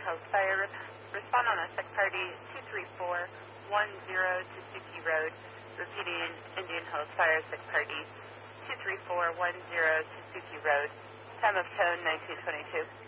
Hills Fire. Respond on a Sec Party 23410 Suzuki Road. Repeating, Indian Hills Fire Sec Party 23410 Suzuki Road. Time of tone 1922.